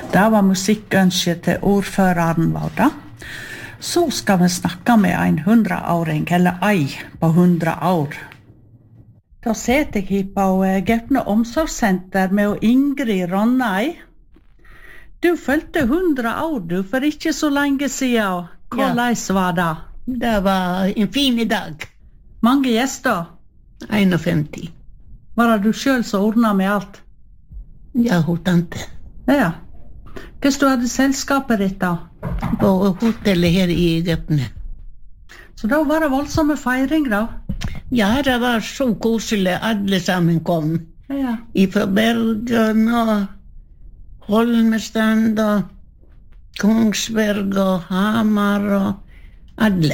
Det var musikkønsket til ordføreren vår da. Så skal vi snakke med en 100-åring, eller ei på 100 år. Da sitter jeg på Gaupne omsorgssenter med Ingrid Ronnei. Du følte 100 år du, for ikke så lenge siden. Hvordan var det? Det var en fin dag. Mange gjester? 51. Var det du selv som ordnet med alt? Ja, hun tante. Ja. Hvordan du hadde selskapet ditt da? På hotellet her i Gaupne. Så da var det voldsomme feiring da? Ja, det var så koselig. Alle sammen kom. Ja. Fra Bergen og Holmestrand og Kongsberg og Hamar og alle.